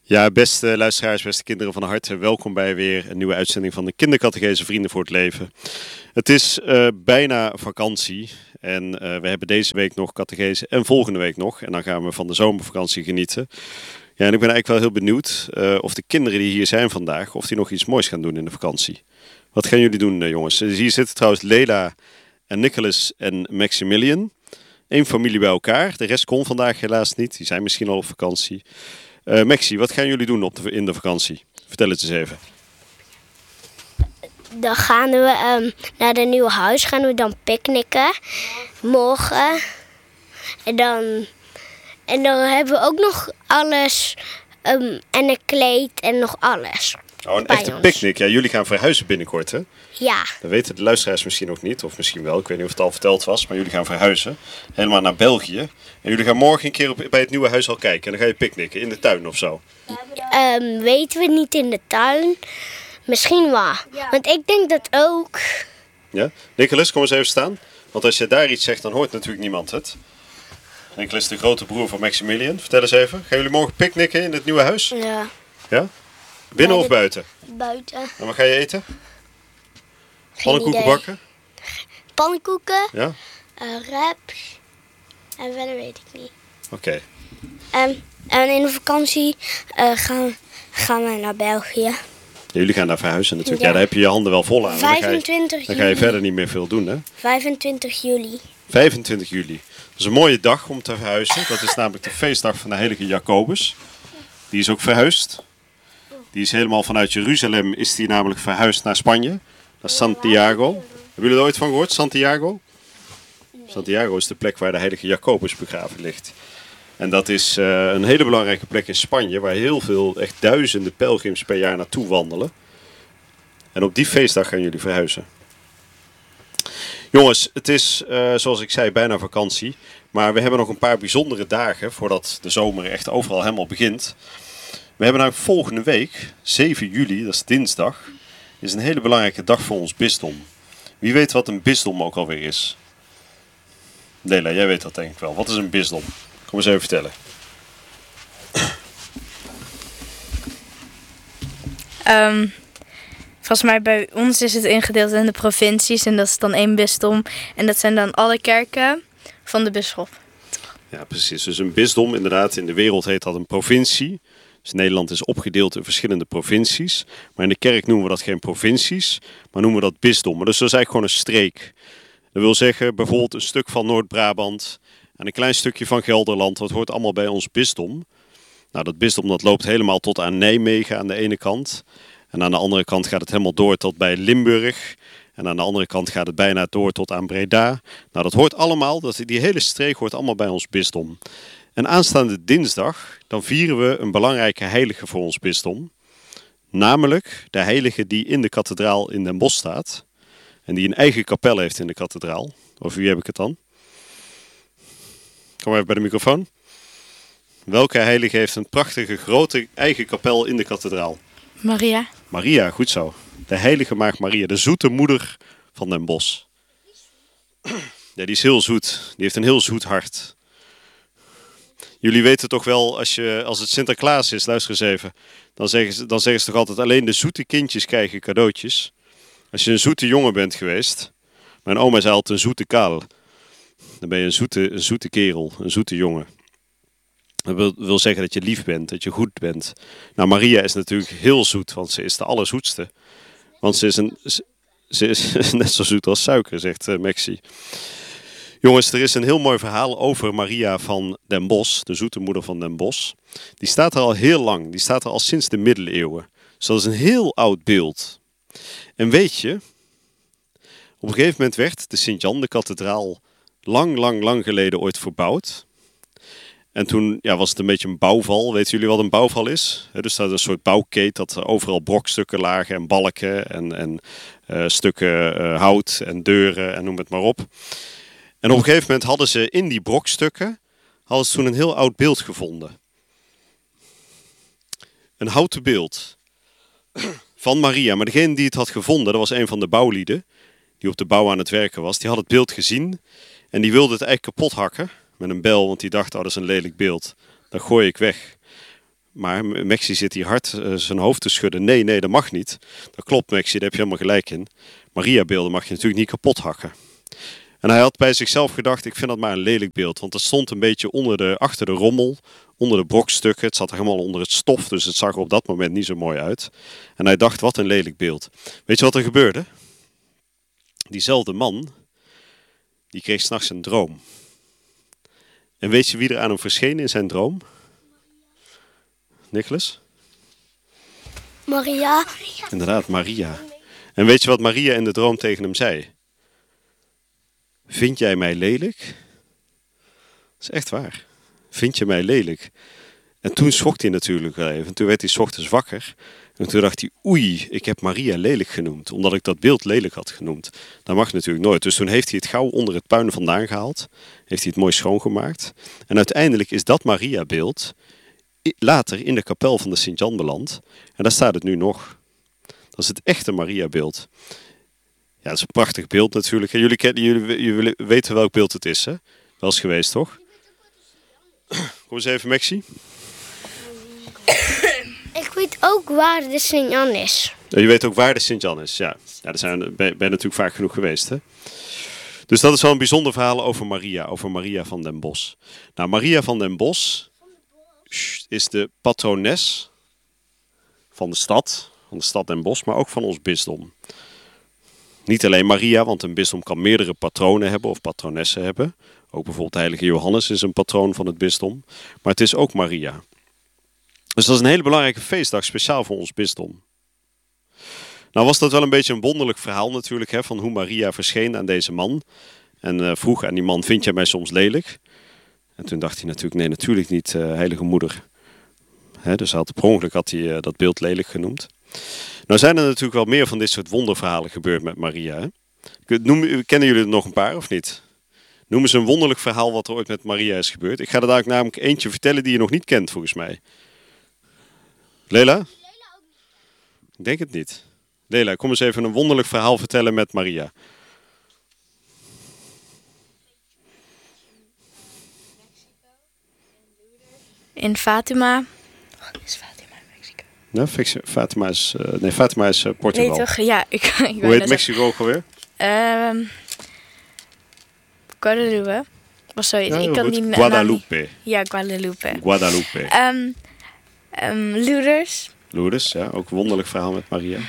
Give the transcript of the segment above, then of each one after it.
Ja, beste luisteraars, beste kinderen, van harte welkom bij weer een nieuwe uitzending van de Kindercatechese Vrienden voor het Leven. Het is bijna vakantie en we hebben deze week nog catechese en volgende week nog. En dan gaan we van de zomervakantie genieten. Ja, en ik ben eigenlijk wel heel benieuwd of de kinderen die hier zijn vandaag, of die nog iets moois gaan doen in de vakantie. Wat gaan jullie doen, jongens? Hier zitten trouwens Lela en Nicholas en Maximilian. Eén familie bij elkaar, de rest kon vandaag helaas niet. Die zijn misschien al op vakantie. Maxi, wat gaan jullie doen in de vakantie? Vertel het eens even. Dan gaan we naar het nieuwe huis, gaan we dan picknicken. Morgen. En dan hebben we ook nog alles. En een kleed en nog alles. Oh, een echte picknick. Ja, jullie gaan verhuizen binnenkort, hè? Ja. Dat weten de luisteraars misschien nog niet. Of misschien wel, ik weet niet of het al verteld was. Maar jullie gaan verhuizen. Helemaal naar België. En jullie gaan morgen een keer bij het nieuwe huis al kijken. En dan ga je picknicken in de tuin of zo. Weten we niet in de tuin. Misschien wel. Ja. Want ik denk dat ook. Ja? Nicholas, kom eens even staan. Want als je daar iets zegt, dan hoort natuurlijk niemand het. Nicholas is de grote broer van Maximilian. Vertel eens even. Gaan jullie morgen picknicken in het nieuwe huis? Ja. Ja? Binnen of buiten? Buiten. En wat ga je eten? Pannenkoeken bakken? Pannenkoeken. Ja? Raps. En verder weet ik niet. Oké. En in de vakantie gaan we naar België. Jullie gaan daar verhuizen natuurlijk. Ja, daar heb je je handen wel vol aan. 25 dan ga je verder niet meer veel doen, hè? 25 juli. 25 juli. Dat is een mooie dag om te verhuizen. Dat is namelijk de feestdag van de heilige Jacobus. Die is ook verhuisd. Die is helemaal vanuit Jeruzalem is die namelijk verhuisd naar Spanje. Naar Santiago. Hebben jullie er ooit van gehoord, Santiago? Santiago is de plek waar de heilige Jacobus begraven ligt. En dat is een hele belangrijke plek in Spanje, waar heel veel, echt duizenden pelgrims per jaar naartoe wandelen. En op die feestdag gaan jullie verhuizen. Jongens, het is, zoals ik zei, bijna vakantie. Maar we hebben nog een paar bijzondere dagen voordat de zomer echt overal helemaal begint. We hebben namelijk volgende week, 7 juli, dat is dinsdag, is een hele belangrijke dag voor ons bisdom. Wie weet wat een bisdom ook alweer is? Lela, jij weet dat denk ik wel. Wat is een bisdom? Kom eens even vertellen. Volgens mij bij ons is het ingedeeld in de provincies en dat is dan 1 bisdom. En dat zijn dan alle kerken van de bisschop. Ja, precies. Dus een bisdom, inderdaad, in de wereld heet dat een provincie. Dus Nederland is opgedeeld in verschillende provincies. Maar in de kerk noemen we dat geen provincies, maar noemen we dat bisdommen. Dus dat is eigenlijk gewoon een streek. Dat wil zeggen, bijvoorbeeld een stuk van Noord-Brabant en een klein stukje van Gelderland. Dat hoort allemaal bij ons bisdom. Nou, dat bisdom dat loopt helemaal tot aan Nijmegen aan de ene kant. En aan de andere kant gaat het helemaal door tot bij Limburg. En aan de andere kant gaat het bijna door tot aan Breda. Nou, dat hoort allemaal, die hele streek hoort allemaal bij ons bisdom. En aanstaande dinsdag, dan vieren we een belangrijke heilige voor ons bisdom. Namelijk de heilige die in de kathedraal in Den Bosch staat. En die een eigen kapel heeft in de kathedraal. Over wie heb ik het dan? Kom even bij de microfoon. Welke heilige heeft een prachtige grote eigen kapel in de kathedraal? Maria. Maria, goed zo. De heilige maagd Maria, de zoete moeder van Den Bosch. Ja, die is heel zoet. Die heeft een heel zoet hart. Jullie weten toch wel, als het Sinterklaas is, luister eens even. Dan zeggen ze toch altijd, alleen de zoete kindjes krijgen cadeautjes. Als je een zoete jongen bent geweest. Mijn oma zei altijd een zoete kaal. Dan ben je een zoete kerel, een zoete jongen. Dat wil zeggen dat je lief bent, dat je goed bent. Nou, Maria is natuurlijk heel zoet, want ze is de allerzoetste. Want ze is net zo zoet als suiker, zegt Maxi. Jongens, er is een heel mooi verhaal over Maria van Den Bosch, de zoete moeder van Den Bosch. Die staat er al heel lang, die staat er al sinds de middeleeuwen. Dus dat is een heel oud beeld. En weet je, op een gegeven moment werd de Sint-Jan, de kathedraal, lang geleden ooit verbouwd. En toen was het een beetje een bouwval. Weten jullie wat een bouwval is? Dus dat is een soort bouwkeet dat er overal brokstukken lagen en balken en stukken hout en deuren en noem het maar op. En op een gegeven moment hadden ze in die brokstukken toen een heel oud beeld gevonden. Een houten beeld van Maria. Maar degene die het had gevonden, dat was een van de bouwlieden die op de bouw aan het werken was. Die had het beeld gezien en die wilde het eigenlijk kapot hakken met een bijl, want die dacht, dat is een lelijk beeld. Dat gooi ik weg. Maar Maxi zit hier hard zijn hoofd te schudden. Nee, dat mag niet. Dat klopt, Maxi, daar heb je helemaal gelijk in. Mariabeelden mag je natuurlijk niet kapot hakken. En hij had bij zichzelf gedacht, ik vind dat maar een lelijk beeld. Want het stond een beetje achter de rommel, onder de brokstukken. Het zat helemaal onder het stof, dus het zag er op dat moment niet zo mooi uit. En hij dacht, wat een lelijk beeld. Weet je wat er gebeurde? Diezelfde man, die kreeg 's nachts een droom. En weet je wie er aan hem verscheen in zijn droom? Nicholas? Maria. Inderdaad, Maria. En weet je wat Maria in de droom tegen hem zei? Vind jij mij lelijk? Dat is echt waar. Vind je mij lelijk? En toen schrok hij natuurlijk wel even. Toen werd hij 's ochtends wakker. En toen dacht hij, oei, ik heb Maria lelijk genoemd. Omdat ik dat beeld lelijk had genoemd. Dat mag natuurlijk nooit. Dus toen heeft hij het gauw onder het puin vandaan gehaald. Heeft hij het mooi schoongemaakt. En uiteindelijk is dat Maria-beeld later in de kapel van de Sint-Jan beland. En daar staat het nu nog. Dat is het echte Maria-beeld. Ja, dat is een prachtig beeld natuurlijk. Jullie weten welk beeld het is, hè? Wel eens geweest, toch? Kom eens even, Maxi. Ik weet ook waar de Sint-Jan is. Je weet ook waar de Sint-Jan is, ja. Ben je natuurlijk vaak genoeg geweest, hè? Dus dat is wel een bijzonder verhaal over Maria van den Bosch. Nou, Maria van den Bosch is de patrones van de stad Den Bosch, maar ook van ons bisdom. Niet alleen Maria, want een bisdom kan meerdere patronen hebben of patronessen hebben. Ook bijvoorbeeld de heilige Johannes is een patroon van het bisdom. Maar het is ook Maria. Dus dat is een hele belangrijke feestdag, speciaal voor ons bisdom. Nou was dat wel een beetje een wonderlijk verhaal natuurlijk, hè, van hoe Maria verscheen aan deze man. En vroeg aan die man, vind jij mij soms lelijk? En toen dacht hij natuurlijk, nee, natuurlijk niet, heilige moeder. Dus per ongeluk had hij dat beeld lelijk genoemd. Nou zijn er natuurlijk wel meer van dit soort wonderverhalen gebeurd met Maria. Hè? Kennen jullie er nog een paar of niet? Noem eens een wonderlijk verhaal wat er ooit met Maria is gebeurd. Ik ga er namelijk eentje vertellen die je nog niet kent volgens mij. Lela? Ik denk het niet. Lela, kom eens even een wonderlijk verhaal vertellen met Maria. In Fatima. Is Fatima in Mexico? Ja, Fatima is Portugal. Nee toch? Ja, Hoe heet Mexico ook alweer? Guadalupe. Of zoiets. Ja, ik kan die Guadalupe. Ja, Guadalupe. Guadalupe. Lourdes. Ja, ook een wonderlijk verhaal met Maria.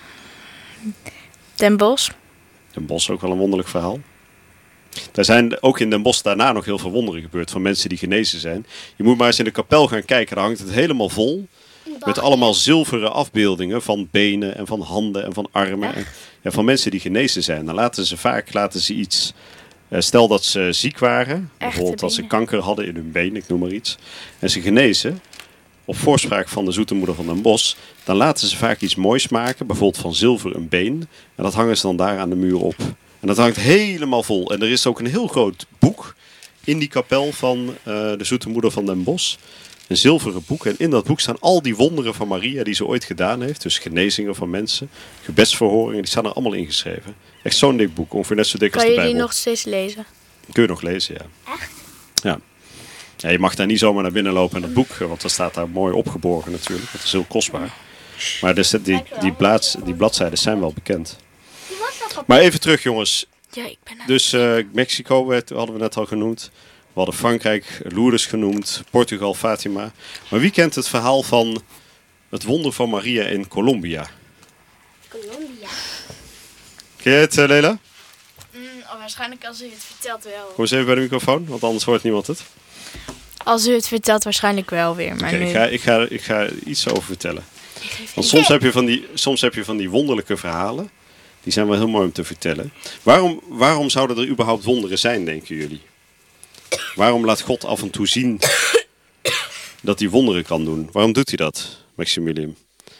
Den Bosch. Den Bosch, ook wel een wonderlijk verhaal. Er zijn ook in Den Bosch daarna nog heel veel wonderen gebeurd van mensen die genezen zijn. Je moet maar eens in de kapel gaan kijken, daar hangt het helemaal vol. Met allemaal zilveren afbeeldingen van benen en van handen en van armen. En van mensen die genezen zijn. Dan laten ze iets. Stel dat ze ziek waren. Bijvoorbeeld dat ze kanker hadden in hun been, ik noem maar iets. En ze genezen. Op voorspraak van de zoete moeder van Den Bosch. Dan laten ze vaak iets moois maken. Bijvoorbeeld van zilver een been. En dat hangen ze dan daar aan de muur op. En dat hangt helemaal vol. En er is ook een heel groot boek in die kapel van de zoete moeder van Den Bosch. Een zilveren boek. En in dat boek staan al die wonderen van Maria die ze ooit gedaan heeft. Dus genezingen van mensen, gebedsverhoringen, die staan er allemaal ingeschreven. Echt zo'n dik boek, ongeveer net zo dik als de Bijbel. Kan je die nog steeds lezen? Kun je nog lezen, ja. Echt? Ja. Ja, je mag daar niet zomaar naar binnen lopen in dat boek, want dat staat daar mooi opgeborgen natuurlijk. Dat is heel kostbaar. Maar die bladzijden zijn wel bekend. Maar even terug, jongens. Ja, ik ben Dus Mexico hadden we net al genoemd. We hadden Frankrijk, Lourdes genoemd, Portugal, Fatima. Maar wie kent het verhaal van het wonder van Maria in Colombia? Colombia. Ken je het, Lela? Waarschijnlijk als u het vertelt wel. Kom eens even bij de microfoon, want anders hoort niemand het. Als u het vertelt waarschijnlijk wel weer. Maar ik ga iets over vertellen. Want soms heb je van die wonderlijke verhalen. Die zijn wel heel mooi om te vertellen. Waarom zouden er überhaupt wonderen zijn, denken jullie? Waarom laat God af en toe zien dat hij wonderen kan doen? Waarom doet hij dat, Maximilian?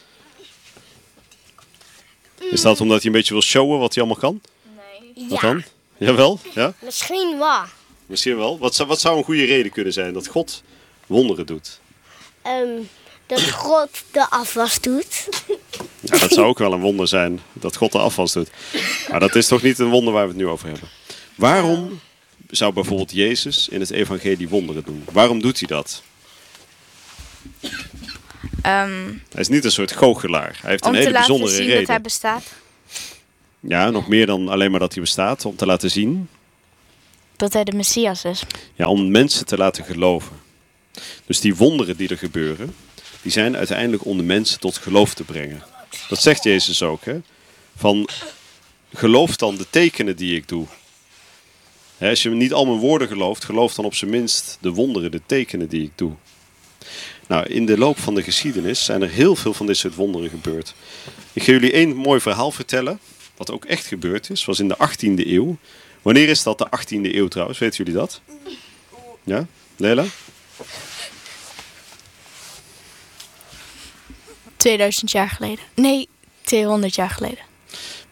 Is dat omdat hij een beetje wil showen wat hij allemaal kan? Nee. Wat dan? Jawel? Ja? Misschien wel. Misschien wel. Wat zou een goede reden kunnen zijn dat God wonderen doet? Dat God de afwas doet. Ja, dat zou ook wel een wonder zijn, dat God de afwas doet. Maar dat is toch niet een wonder waar we het nu over hebben. Waarom zou bijvoorbeeld Jezus in het evangelie wonderen doen? Waarom doet hij dat? Hij is niet een soort goochelaar. Hij heeft een Om hele te laten bijzondere zien reden. dat hij bestaat. Ja, nog meer dan alleen maar dat hij bestaat. Om te laten zien. Dat hij de Messias is. Ja, om mensen te laten geloven. Dus die wonderen die er gebeuren, die zijn uiteindelijk om de mensen tot geloof te brengen. Dat zegt Jezus ook, hè? Van, geloof dan de tekenen die ik doe. Hè, als je niet al mijn woorden gelooft, geloof dan op zijn minst de wonderen, de tekenen die ik doe. Nou, in de loop van de geschiedenis zijn er heel veel van dit soort wonderen gebeurd. Ik ga jullie één mooi verhaal vertellen, wat ook echt gebeurd is. Was in de 18e eeuw. Wanneer is dat, de 18e eeuw trouwens? Weten jullie dat? Ja? Lela? 2000 jaar geleden. Nee, 200 jaar geleden.